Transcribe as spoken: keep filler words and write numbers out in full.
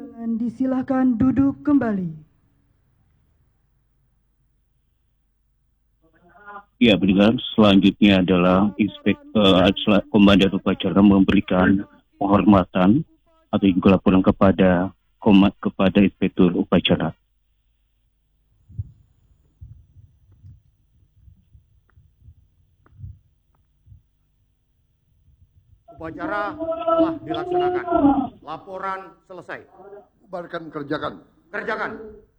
Dengan disilahkan duduk kembali. Ya, pendengar, selanjutnya adalah Inspektur uh, Komandan Upacara memberikan penghormatan atau juga laporan kepada komat kepada Inspektur Upacara. Upacara telah dilaksanakan. Laporan selesai. Bubarkan, kerjakan. Kerjakan.